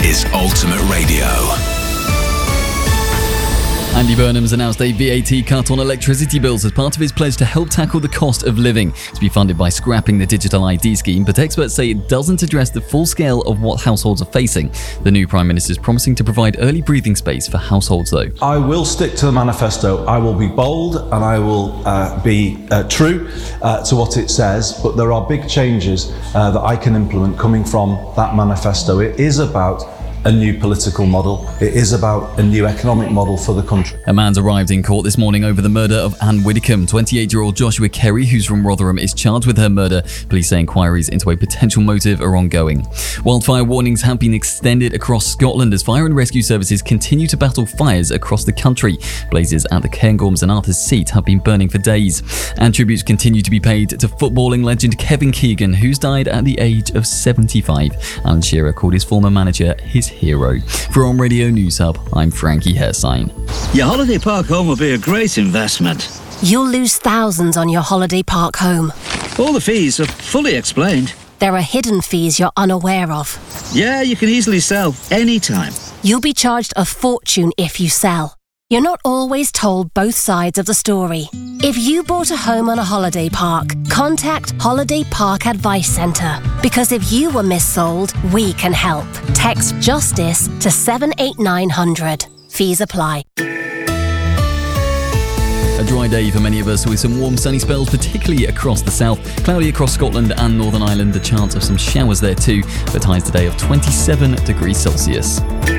is Ultimate Radio. Andy Burnham's announced a VAT cut on electricity bills as part of his pledge to help tackle the cost of living, to be funded by scrapping the digital ID scheme, but experts say it doesn't address the full scale of what households are facing. The new Prime Minister is promising to provide early breathing space for households, though. I will stick to the manifesto. I will be bold and I will be true to what it says, but there are big changes that I can implement coming from that manifesto. It is about a new political model. It is about a new economic model for the country. A man's arrived in court this morning over the murder of Anne Widdecombe. 28-year-old Joshua Kerry, who's from Rotherham, is charged with her murder. Police say inquiries into a potential motive are ongoing. Wildfire warnings have been extended across Scotland as fire and rescue services continue to battle fires across the country. Blazes at the Cairngorms and Arthur's Seat have been burning for days. And tributes continue to be paid to footballing legend Kevin Keegan, who's died at the age of 75. Alan Shearer called his former manager his hero. For On Radio News Hub, I'm Frankie Hersign. Your holiday park home will be a great investment. You'll lose thousands on your holiday park home. All the fees are fully explained. There are hidden fees you're unaware of. Yeah, you can easily sell anytime. You'll be charged a fortune if you sell. You're not always told both sides of the story. If you bought a home on a holiday park, contact Holiday Park Advice Centre. Because if you were missold, we can help. Text JUSTICE to 78900. Fees apply. A dry day for many of us with some warm sunny spells, particularly across the south. Cloudy across Scotland and Northern Ireland, a chance of some showers there too, but highs today of 27 degrees Celsius.